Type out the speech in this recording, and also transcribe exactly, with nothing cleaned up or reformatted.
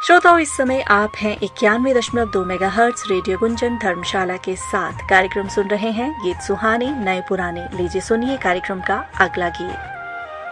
श्रोताओं, इस समय आप हैं इक्यानवे दशमलव दो मेगा हर्ट्ज रेडियो गुंजन धर्मशाला के साथ कार्यक्रम सुन रहे हैं गीत सुहानी नए पुराने। लीजिए सुनिए कार्यक्रम का अगला गीत।